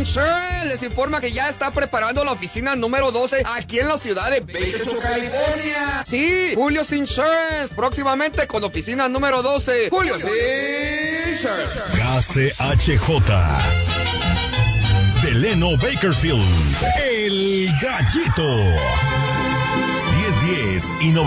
Insurance les informa que ya está preparando la oficina número 12 aquí en la ciudad de Bakersfield, California. Sí, Julio's Insurance, próximamente con oficina número 12. Julio's Insurance. KCHJ Delano Bakersfield, El Gallito. 1010 y 90.